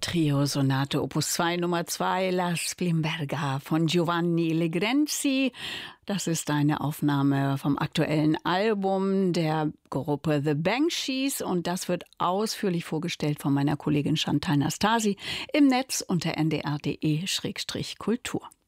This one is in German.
Trio-Sonate Opus 2 Nummer 2 La Splimberga von Giovanni Legrenzi. Das ist eine Aufnahme vom aktuellen Album der Gruppe The Banshees und das wird ausführlich vorgestellt von meiner Kollegin Chantal Nastasi im Netz unter ndr.de/kultur.